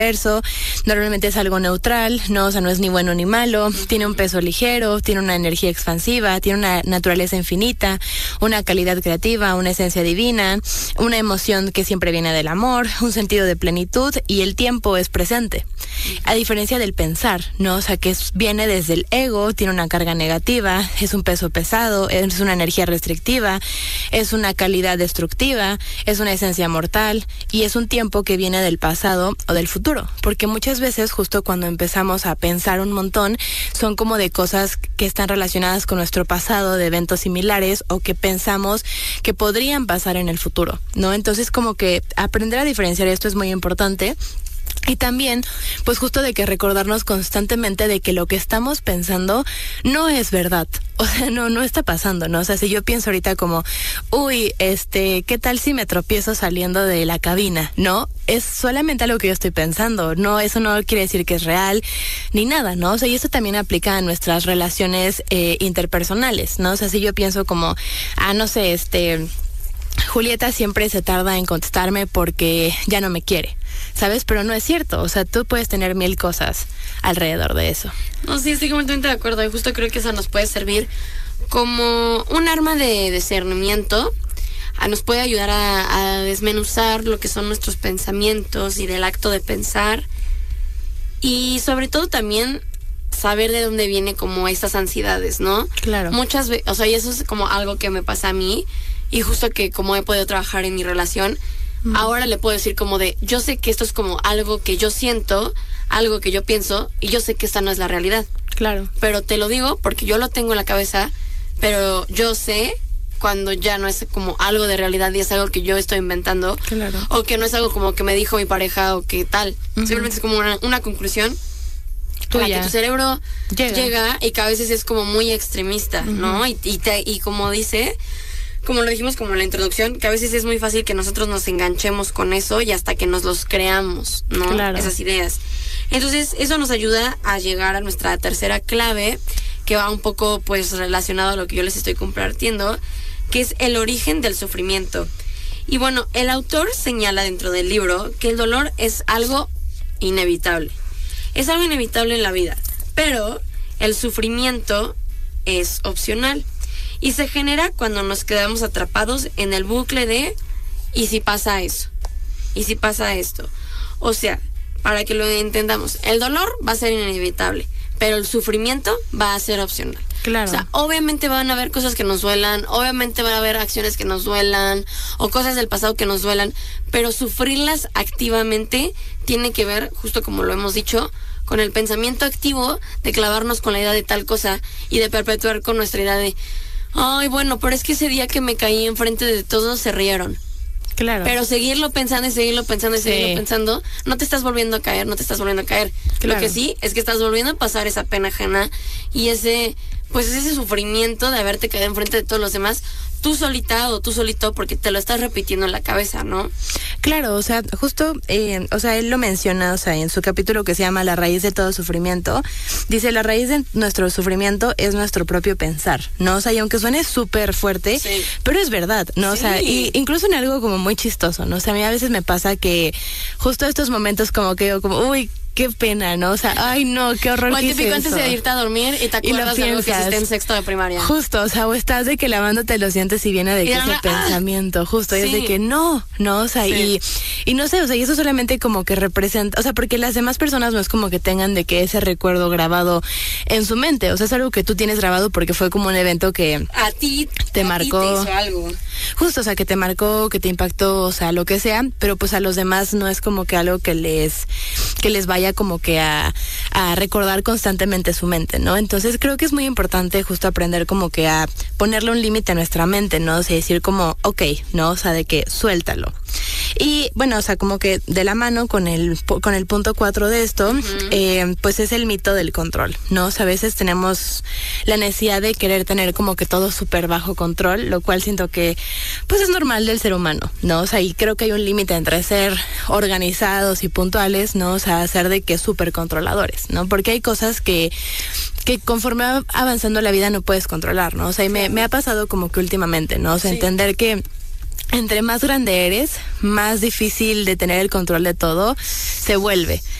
normalmente es algo neutral, ¿no? O sea, no es ni bueno ni malo, tiene un peso ligero, tiene una energía expansiva, tiene una naturaleza infinita, una calidad creativa, una esencia divina, una emoción que siempre viene del amor, un sentido de plenitud, y el tiempo es presente. A diferencia del pensar, ¿no? O sea, que viene desde el ego, tiene una carga negativa, es un peso pesado, es una energía restrictiva, es una calidad destructiva, es una esencia mortal, y es un tiempo que viene del pasado o del futuro. Porque muchas veces, justo cuando empezamos a pensar un montón, son como de cosas que están relacionadas con nuestro pasado, de eventos similares, o que pensamos que podrían pasar en el futuro, ¿no? Entonces, como que aprender a diferenciar esto es muy importante. Y también, pues justo de que recordarnos constantemente de que lo que estamos pensando no es verdad. O sea, no está pasando, ¿no? O sea, si yo pienso ahorita como, uy, ¿qué tal si me tropiezo saliendo de la cabina? No, es solamente algo que yo estoy pensando. No, eso no quiere decir que es real, ni nada, ¿no? O sea, y eso también aplica a nuestras relaciones interpersonales, ¿no? O sea, si yo pienso como, no sé, Julieta siempre se tarda en contestarme porque ya no me quiere, ¿sabes? Pero no es cierto, o sea, tú puedes tener 1000 cosas alrededor de eso. No, sí, estoy completamente de acuerdo, y justo creo que eso nos puede servir como un arma de discernimiento, nos puede ayudar a desmenuzar lo que son nuestros pensamientos y del acto de pensar, y sobre todo también saber de dónde viene como estas ansiedades, ¿no? Claro. Muchas veces, o sea, y eso es como algo que me pasa a mí, y justo que como he podido trabajar en mi relación, ahora le puedo decir como de, yo sé que esto es como algo que yo siento, algo que yo pienso, y yo sé que esta no es la realidad. Claro. Pero te lo digo porque yo lo tengo en la cabeza, pero yo sé cuando ya no es como algo de realidad y es algo que yo estoy inventando. Claro. O que no es algo como que me dijo mi pareja o que tal. Simplemente es como una conclusión a la que tu cerebro llega y que a veces es como muy extremista, ¿no? Y como dice, como lo dijimos como en la introducción, que a veces es muy fácil que nosotros nos enganchemos con eso y hasta que nos los creamos, ¿no? Claro. Esas ideas. Entonces, eso nos ayuda a llegar a nuestra tercera clave, que va un poco pues relacionado a lo que yo les estoy compartiendo, que es el origen del sufrimiento. Y bueno, el autor señala dentro del libro que el dolor es algo inevitable. Es algo inevitable en la vida, pero el sufrimiento es opcional. Y se genera cuando nos quedamos atrapados en el bucle de ¿y si pasa eso? ¿Y si pasa esto? O sea, para que lo entendamos, el dolor va a ser inevitable, pero el sufrimiento va a ser opcional. Claro. O sea, obviamente van a haber cosas que nos duelan, obviamente van a haber acciones que nos duelan, o cosas del pasado que nos duelan, pero sufrirlas activamente tiene que ver, justo como lo hemos dicho, con el pensamiento activo de clavarnos con la idea de tal cosa y de perpetuar con nuestra idea de ay, bueno, pero es que ese día que me caí enfrente de todos se rieron. Claro. Pero seguirlo pensando y seguirlo pensando y seguirlo pensando, no te estás volviendo a caer, no te estás volviendo a caer. Claro. Lo que sí es que estás volviendo a pasar esa pena ajena y ese sufrimiento de haberte caído enfrente de todos los demás, tú solita o tú solito, porque te lo estás repitiendo en la cabeza, ¿no? Claro, o sea, justo, o sea, él lo menciona, o sea, en su capítulo que se llama La raíz de todo sufrimiento, dice, la raíz de nuestro sufrimiento es nuestro propio pensar, ¿no? O sea, y aunque suene súper fuerte, pero es verdad, ¿no? O sea, y incluso en algo como muy chistoso, ¿no? O sea, a mí a veces me pasa que justo estos momentos como que digo, como, uy, qué pena, ¿no? O sea, ay, no, qué horror. O el típico antes de irte a dormir y te acuerdas de algo que hiciste en sexto de primaria. Justo, o sea, o estás de que lavándote los dientes y viene de que ese pensamiento, justo, y es de que no, o sea, y no sé, o sea, y eso solamente como que representa, o sea, porque las demás personas no es como que tengan de que ese recuerdo grabado en su mente, o sea, es algo que tú tienes grabado porque fue como un evento que a ti te marcó. Ti te hizo algo. Justo, o sea, que te marcó, que te impactó, o sea, lo que sea, pero pues a los demás no es como que algo que les vaya como que a recordar constantemente su mente, ¿no? Entonces creo que es muy importante justo aprender como que a ponerle un límite a nuestra mente, ¿no? O sea, decir como, ok, ¿no? O sea, de que suéltalo. Y bueno, o sea, como que de la mano con el punto 4 de esto, pues es el mito del control, ¿no? O sea, a veces tenemos la necesidad de querer tener como que todo súper bajo control, lo cual siento que pues es normal del ser humano, ¿no? O sea, y creo que hay un límite entre ser organizados y puntuales, ¿no? O sea, ser de que súper controladores, ¿no? Porque hay cosas que conforme va avanzando la vida no puedes controlar, ¿no? O sea, y me ha pasado como que últimamente, ¿no? O sea, entender que entre más grande eres, más difícil de tener el control de todo se vuelve.